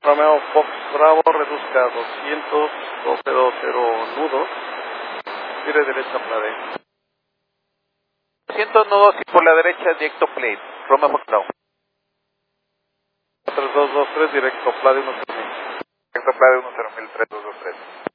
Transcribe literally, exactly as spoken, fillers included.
Romeo Fox Bravo, reduzca doscientos, doce veinte nudos, gire derecha plane. doscientos nudos y por la derecha directo plane, Romeo Fox Bravo. tres dos dos tres, directo plane uno cero mil. Directo plane uno cero mil, tres dos dos tres.